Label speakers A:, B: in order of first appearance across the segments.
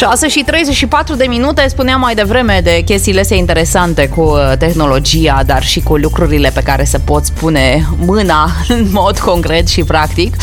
A: 6:34, spuneam mai devreme de chestiile astea interesante cu tehnologia, dar și cu lucrurile pe care se pot pune mâna în mod concret și practic.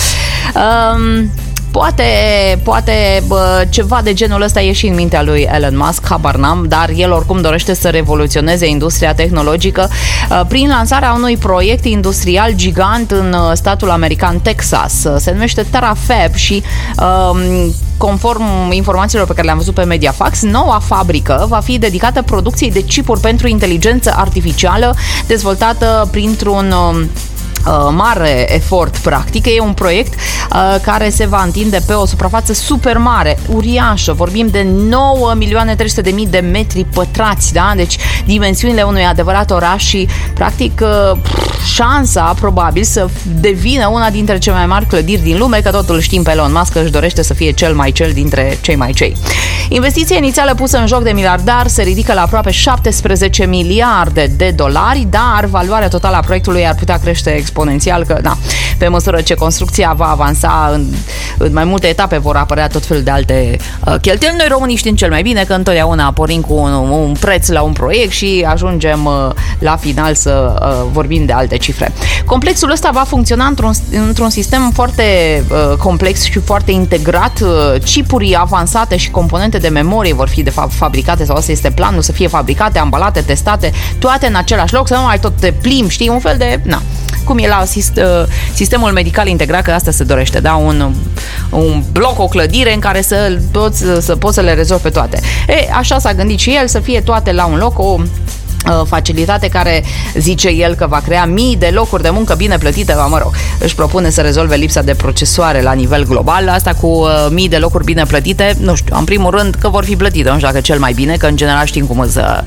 A: Poate ceva de genul ăsta e și în mintea lui Elon Musk, habar n-am, dar el oricum dorește să revoluționeze industria tehnologică prin lansarea unui proiect industrial gigant în statul american Texas. Se numește Terafab și conform informațiilor pe care le-am văzut pe Mediafax, noua fabrică va fi dedicată producției de chipuri pentru inteligență artificială dezvoltată printr-un mare efort practic. E un proiect care se va întinde pe o suprafață super mare, uriașă. Vorbim de 9.300.000 de metri pătrați, da? Deci dimensiunile unui adevărat oraș și practic șansa probabil să devină una dintre cele mai mari clădiri din lume, că totul știm pe Elon Musk că își dorește să fie cel dintre cei mai cei. Investiția inițială pusă în joc de miliardar se ridică la aproape 17 miliarde de dolari, dar valoarea totală a proiectului ar putea crește exponențial, că pe măsură ce construcția va avansa în mai multe etape vor apărea tot felul de alte cheltuieli. Noi românii știm cel mai bine că întotdeauna pornim cu un preț la un proiect și ajungem la final să vorbim de alte cifre. Complexul ăsta va funcționa într-un sistem foarte complex și foarte integrat. Chipuri avansate și componente de memorie vor fi de fapt fabricate, sau asta este planul, să fie fabricate, ambalate, testate, toate în același loc, să nu mai tot te plimbi, știi, un fel de cum e la sistemul medical integrat, că asta se dorește, da? Un bloc, o clădire în care să poți să le rezolvi pe toate. Așa s-a gândit și el, să fie toate la un loc, o facilitate care zice el că va crea mii de locuri de muncă bine plătite, își propune să rezolve lipsa de procesoare la nivel global. Asta cu mii de locuri bine plătite, nu știu, în primul rând că vor fi plătite, nu știu dacă cel mai bine, că în general știm cum să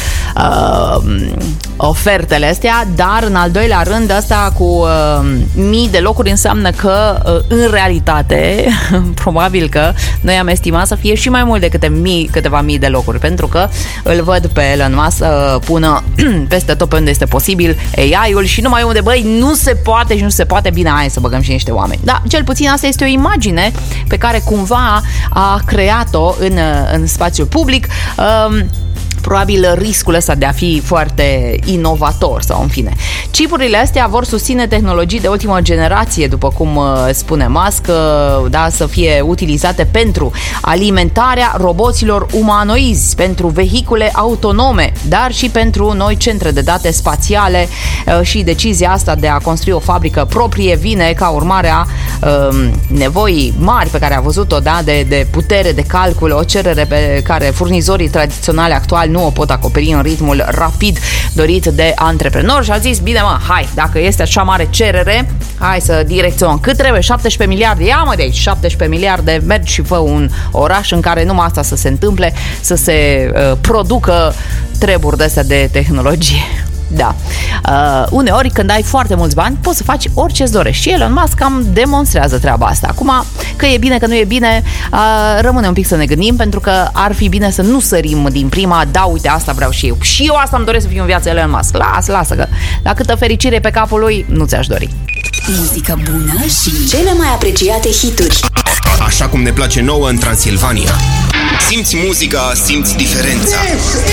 A: ofertele astea, dar în al doilea rând asta cu mii de locuri înseamnă că în realitate probabil că noi am estimat să fie și mai mult de câteva mii de locuri, pentru că îl văd pe Elon Musk pună peste tot pe unde este posibil AI-ul și numai unde, nu se poate și nu se poate, bine, hai să băgăm și niște oameni. Da, cel puțin asta este o imagine pe care cumva a creat-o în spațiul public. Probabil riscul ăsta de a fi foarte inovator sau în fine. Chipurile astea vor susține tehnologii de ultimă generație, după cum spune Musk, da, să fie utilizate pentru alimentarea roboților umanoizi, pentru vehicule autonome, dar și pentru noi centre de date spațiale și decizia asta de a construi o fabrică proprie vine ca urmare a nevoii mari pe care a văzut-o, da, de putere de calcul, o cerere pe care furnizorii tradiționali actuali nu o pot acoperi în ritmul rapid dorit de antreprenori și a zis, bine hai, dacă este așa mare cerere, hai să direcționăm. Cât trebuie? 17 miliarde? Ia mă de aici, 17 miliarde, mergi și fă un oraș în care numai asta să se întâmple, să se producă treburi de astea de tehnologie. Da. Uneori când ai foarte mulți bani poți să faci orice îți dorești și Elon Musk cam demonstrează treaba asta. Acum, că e bine, că nu e bine, rămâne un pic să ne gândim, pentru că ar fi bine să nu sărim din prima, da, uite, asta vreau și eu. Și eu asta îmi doresc să fiu în viața Elon Musk. Lasă că la câtă fericire pe capul lui nu ți-aș dori.
B: Muzică bună și cele mai apreciate hituri.
C: Așa cum ne place nouă în Transilvania. Simți muzica, simți diferența.